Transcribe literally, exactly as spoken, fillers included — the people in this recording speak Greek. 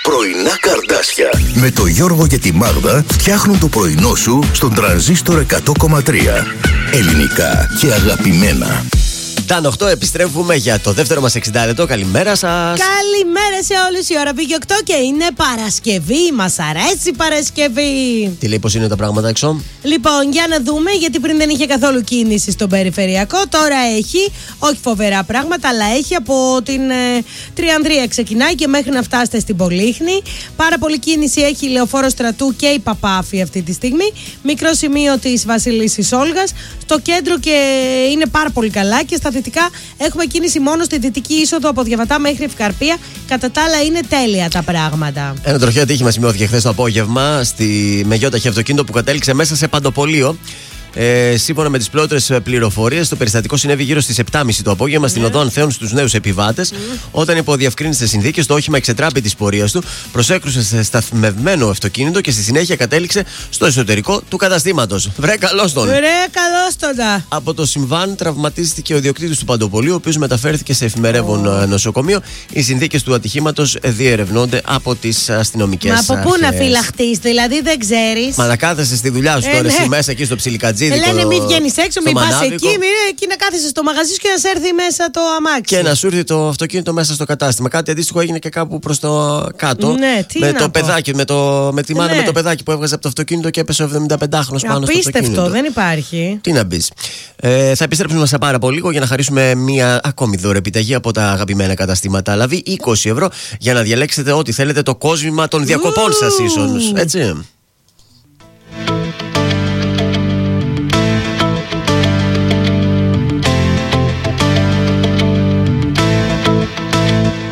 Πρωινά Καρδάσια με το Γιώργο και τη Μάγδα φτιάχνουν το πρωινό σου στον Τρανζίστορ εκατό κόμμα τρία. Ελληνικά και αγαπημένα. Ήταν οκτώ, επιστρέφουμε για το δεύτερο μας εξήντα λεπτό. Καλημέρα σας. Καλημέρα σε όλους. Η ώρα πήγε οκτώ και είναι Παρασκευή. Μας αρέσει η Παρασκευή. Τι λέει, πως είναι τα πράγματα έξω? Λοιπόν, για να δούμε, γιατί πριν δεν είχε καθόλου κίνηση στον περιφερειακό. Τώρα έχει, όχι φοβερά πράγματα, αλλά έχει από την ε, Τριανδρία ξεκινάει και μέχρι να φτάσετε στην Πολύχνη. Πάρα πολύ κίνηση έχει η Λεωφόρο Στρατού και η Παπάφη αυτή τη στιγμή. Μικρό σημείο της Βασιλίσσης Όλγας. Στο κέντρο και είναι πάρα πολύ καλά και στα δυτικά έχουμε κίνηση μόνο στη δυτική είσοδο από Διαβατά μέχρι Ευκαρπία. Κατά τα άλλα είναι τέλεια τα πράγματα. Ένα τροχαίο ατύχημα σημειώθηκε χθες το απόγευμα στη μεγιόταχη αυτοκίνητο που κατέληξε μέσα σε παντοπολείο. Ε, σύμφωνα με τις πρώτες πληροφορίες, το περιστατικό συνέβη γύρω στις επτά και μισή το απόγευμα mm. στην οδό Ανθέων στους νέους επιβάτες. Mm. Όταν υπό αδιευκρίνητες συνθήκες το όχημα εξετράπη της πορείας του, προσέκρουσε σε σταθμευμένο αυτοκίνητο και στη συνέχεια κατέληξε στο εσωτερικό του καταστήματος. Βρε καλώς τον! Βρε καλώς τον! Από το συμβάν τραυματίστηκε ο ιδιοκτήτης του παντοπολείου, ο οποίος μεταφέρθηκε σε εφημερεύον oh. νοσοκομείο. Οι συνθήκες του ατυχήματος διερευνώνται από τις αστυνομικές αρχές. Μα από πού να φυλαχτείς, δηλαδή δεν ξέρεις. Μα να κάθεσαι στη δουλειά σου ε, τώρα, ναι. εσύ μέσα εκεί στο ψιλικατζίδι. Λένε μην βγαίνεις έξω, μην πας εκεί, μην, εκεί να κάθεσαι στο μαγαζί σου και να σε έρθει μέσα το αμάξι. Και να σου έρθει το αυτοκίνητο μέσα στο κατάστημα. Κάτι αντίστοιχο έγινε και κάπου προς το κάτω. Ναι, τι με να το πω. παιδάκι, με, το, με τη μάνα ναι. με το παιδάκι που έβγαζε από το αυτοκίνητο και έπεσε ο εβδομηνταπεντάχρονος πάνω στο αυτοκίνητο. Απίστευτο, δεν υπάρχει. Τι να μπεις. Ε, θα επιστρέψουμε σε πάρα πολύ λίγο για να χαρίσουμε μια ακόμη δωρεπιταγή από τα αγαπημένα καταστήματα. Λαβή είκοσι ευρώ για να διαλέξετε ό,τι θέλετε, το κόσμημα των διακοπών σας ίσως. Έτσι.